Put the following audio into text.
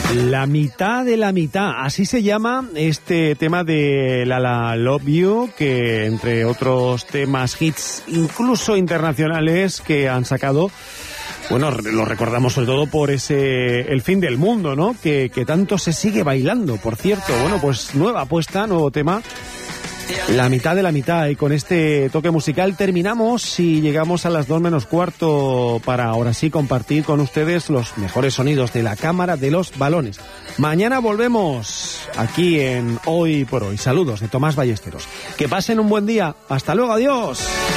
La mitad de la mitad, así se llama este tema de La La Love You, que entre otros temas hits, incluso internacionales, que han sacado, bueno, lo recordamos sobre todo por El fin del mundo, ¿no? Que tanto se sigue bailando, por cierto. Bueno, pues nueva apuesta, nuevo tema. La mitad de la mitad, y con este toque musical terminamos y llegamos a las 2 menos cuarto para ahora sí compartir con ustedes los mejores sonidos de la Cámara de los Balones. Mañana volvemos aquí en Hoy por Hoy. Saludos de Tomás Ballesteros. Que pasen un buen día. Hasta luego, adiós.